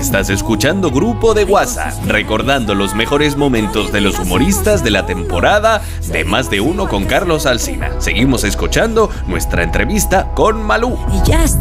Estás escuchando Grupo de WhatsApp, recordando los mejores momentos de los humoristas de la temporada de Más de Uno con Carlos Alsina. Seguimos escuchando nuestra entrevista con Malú. Y ya está.